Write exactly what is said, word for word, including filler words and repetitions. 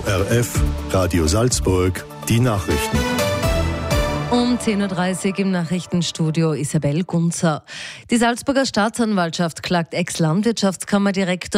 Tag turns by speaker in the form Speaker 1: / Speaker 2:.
Speaker 1: R F, Radio Salzburg, die Nachrichten.
Speaker 2: Um zehn Uhr dreißig im Nachrichtenstudio Isabel Gunzer. Die Salzburger Staatsanwaltschaft klagt Ex-Landwirtschaftskammerdirektor